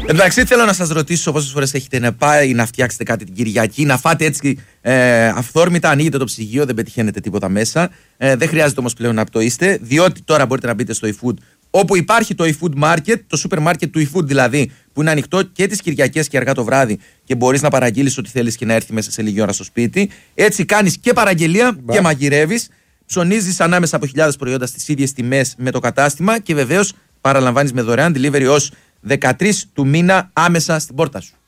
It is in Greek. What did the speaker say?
Εντάξει, θέλω να σας ρωτήσω πόσες φορές έχετε πάει να φτιάξετε κάτι την Κυριακή, να φάτε έτσι αυθόρμητα, ανοίγετε το ψυγείο, δεν πετυχαίνετε τίποτα μέσα. Δεν χρειάζεται όμως πλέον να πτωείστε, διότι τώρα μπορείτε να μπείτε στο eFood, όπου υπάρχει το eFood Market, το σούπερ μάρκετ του eFood δηλαδή, που είναι ανοιχτό και τις Κυριακές και αργά το βράδυ και μπορείς να παραγγείλεις ό,τι θέλεις και να έρθει μέσα σε λίγη ώρα στο σπίτι. Έτσι κάνεις και παραγγελία και μαγειρεύεις, ψωνίζεις ανάμεσα από χιλιάδες προϊόντα στις ίδιες τιμές με το κατάστημα και βεβαίως παραλαμβάνεις με δωρεάν delivery ως 13 του μήνα άμεσα στην πόρτα σου.